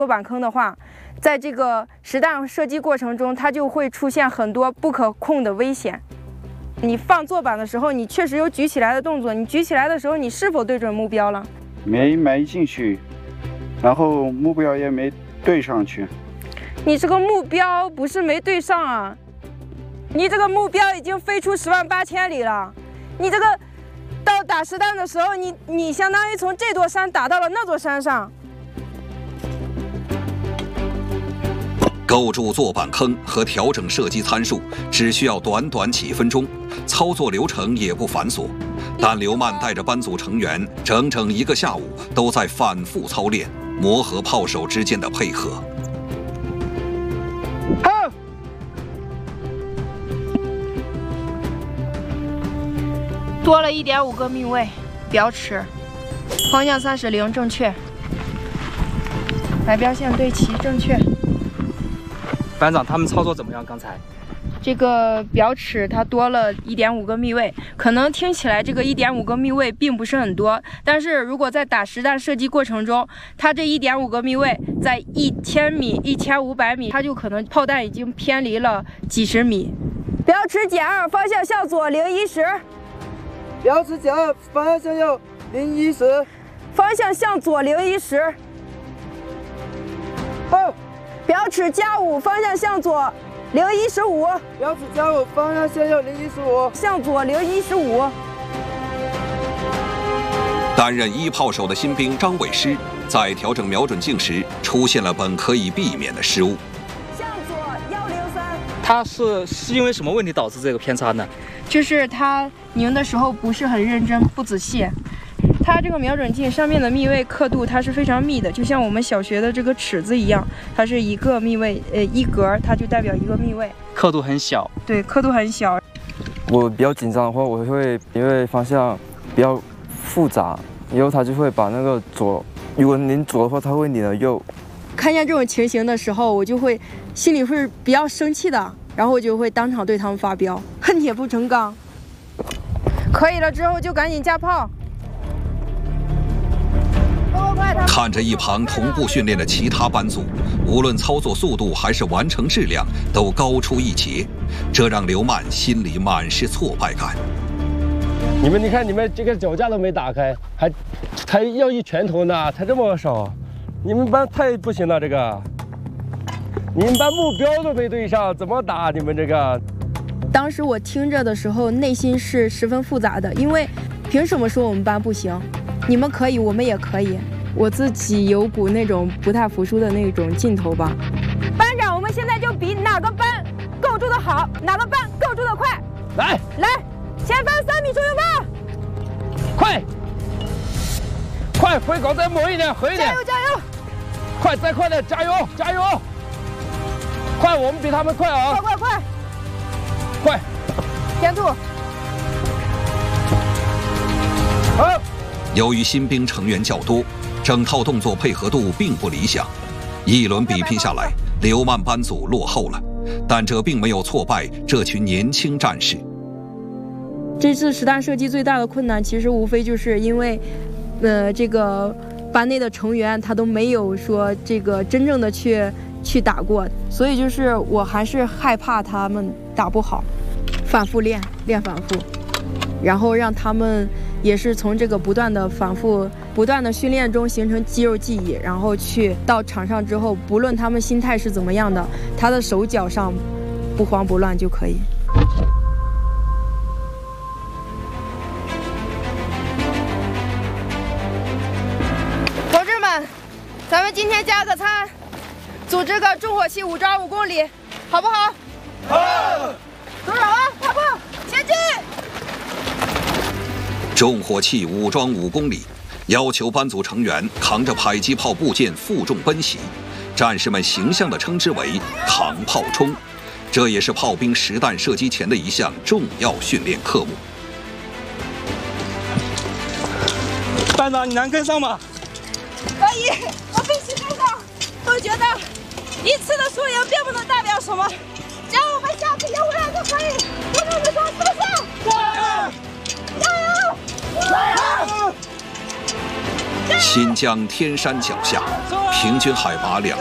坐板坑的话，在这个实弹射击过程中，它就会出现很多不可控的危险。你放坐板的时候，你确实有举起来的动作，你举起来的时候，你是否对准目标了？ 没进去，然后目标也没对上去。 你这个目标不是没对上啊，你这个目标已经飞出10万8千里了。你这个到打实弹的时候，你相当于从这座山打到了那座山上。 构筑坐板坑和调整射击参数只需要短短几分钟，操作流程也不繁琐。但刘曼带着班组成员整整1个下午都在反复操练，磨合炮手之间的配合。 多了1.5个命位，标尺，方向30°正确，摆标线对齐正确。 班长，他们操作怎么样？刚才这个标尺它多了1.5个密位，可能听起来这个1.5个密位并不是很多，但是如果在打实弹射击过程中，它这1.5个密位在1000米、1500米，它就可能炮弹已经偏离了几十米。标尺减2，方向向左010。 标尺减2，方向向右010。 方向向左010。 好。 标尺加5，方向向左015。 标尺加5，方向向右015。 向左015。 担任1炮手的新兵张伟师在调整瞄准镜时出现了本可以避免的失误。 向左103。 他是因为什么问题导致这个偏差呢？ 就是他拧的时候不是很认真，不仔细。它这个瞄准镜上面的密位刻度它是非常密的，就像我们小学的这个尺子一样，它是一个密位，一格它就代表一个密位， 刻度很小。 对，刻度很小。 我比较紧张的话，我会因为方向比较复杂，以后他就会把那个左，如果拧左的话，他会拧了右。 看见这种情形的时候，我就会心里会比较生气的，然后我就会当场对他们发飙，恨铁不成钢。可以了之后就赶紧架炮。 看着一旁同步训练的其他班组，无论操作速度还是完成质量都高出一截，这让刘曼心里满是挫败感。 你看你们这个脚架都没打开，还要一拳头呢，才这么少，你们班太不行了，这个，你们班目标都没对上，怎么打你们这个？ 当时我听着的时候，内心是十分复杂的，因为凭什么说我们班不行？你们可以，我们也可以。我自己有股那种不太服输的那种劲头吧。班长，我们现在就比哪个班构筑的好，哪个班构筑的快。 来， 前方3米出右吧。 快，回岗再猛一点，狠一点。 加油！ 快，再快点，加油！快，我们比他们快啊！快！ 偏度。 好。 由于新兵成员较多，整套动作配合度并不理想。一轮比拼下来，刘曼班组落后了，但这并没有挫败这群年轻战士。 这次实弹射击最大的困难，其实无非就是因为，这个班内的成员他都没有说这个真正的去打过，所以就是我还是害怕他们打不好，反复练反复，然后让他们也是从这个不断的反复、不断的训练中形成肌肉记忆，然后去到场上之后，不论他们心态是怎么样的，他的手脚上不慌不乱就可以。同志们，咱们今天加个餐，组织个重火器武装5公里，好不好？ 好。 多少啊？大炮，前进！ 重火器武装5公里，要求班组成员扛着迫击炮部件负重奔袭，战士们形象地称之为“扛炮冲”，这也是炮兵实弹射击前的一项重要训练科目。 班长，你能跟上吗？ 可以，我必须跟上。我觉得一次的输赢并不能代表什么，只要我们下次赢回来就可以。同志们说是不是？加油！加油！加油！加油！ 新疆天山脚下，平均海拔